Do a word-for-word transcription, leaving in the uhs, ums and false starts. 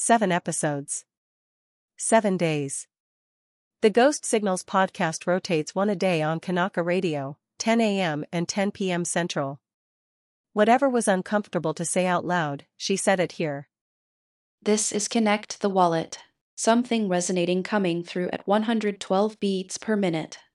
Seven episodes. Seven days. The Ghost Signals podcast rotates one a day on Kanaka Radio, ten a m and ten p m Central. Whatever was uncomfortable to say out loud, she said it here. This is Connect the Wallet. Something resonating coming through at one hundred twelve beats per minute.